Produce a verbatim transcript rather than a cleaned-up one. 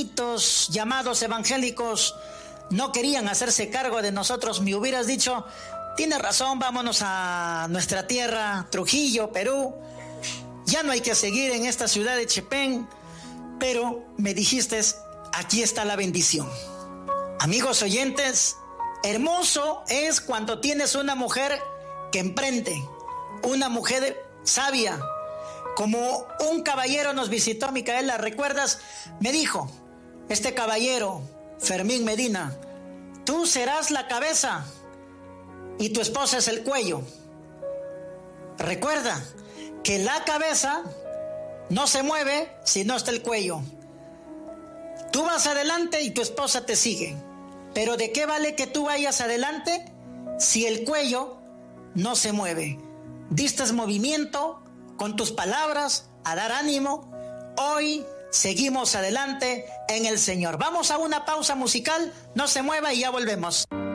hermanitos llamados evangélicos no querían hacerse cargo de nosotros, me hubieras dicho, tienes razón, vámonos a nuestra tierra, Trujillo, Perú. Ya no hay que seguir en esta ciudad de Chepén, pero me dijiste, aquí está la bendición. Amigos oyentes, hermoso es cuando tienes una mujer que emprende, una mujer sabia. Como un caballero nos visitó, Micaela, ¿recuerdas? Me dijo, este caballero, Fermín Medina, tú serás la cabeza y tu esposa es el cuello. Recuerda que la cabeza no se mueve si no está el cuello. Tú vas adelante y tu esposa te sigue. Pero ¿de qué vale que tú vayas adelante si el cuello no se mueve? Diste movimiento con tus palabras a dar ánimo. Hoy seguimos adelante en el Señor. Vamos a una pausa musical, no se mueva y ya volvemos.